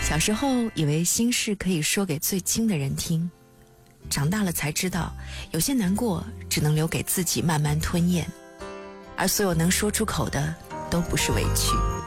小时候以为心事可以说给最亲的人听，长大了才知道，有些难过只能留给自己慢慢吞咽，而所有能说出口的都不是委屈。